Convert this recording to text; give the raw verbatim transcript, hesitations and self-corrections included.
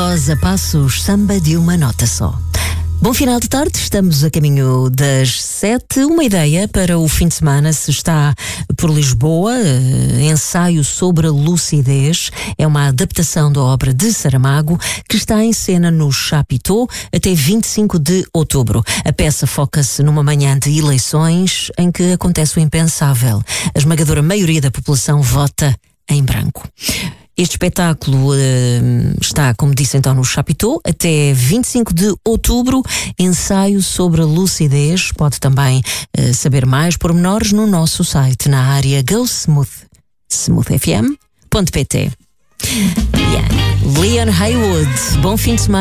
Rosa Passos, samba de uma nota só. Bom final de tarde, estamos a caminho das sete. Uma ideia para o fim de semana, se está por Lisboa, eh, ensaio sobre a lucidez. É uma adaptação da obra de Saramago que está em cena no Chapitão até vinte e cinco de outubro. A peça foca-se numa manhã de eleições em que acontece o impensável. A esmagadora maioria da população vota em branco. Este espetáculo uh, está, como disse então, no Chapitão até vinte e cinco de outubro. Ensaio sobre a lucidez. Pode também uh, saber mais pormenores no nosso site, na área go smooth smooth f m ponto p t. Yeah. Leon Haywood, bom fim de semana.